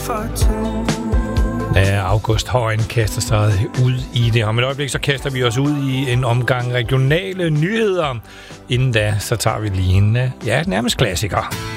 Ja, August Højen kaster sig ud i det. Om et øjeblik, så kaster vi os ud i en omgang regionale nyheder. Inden da, så tager vi lige en, nærmest klassiker.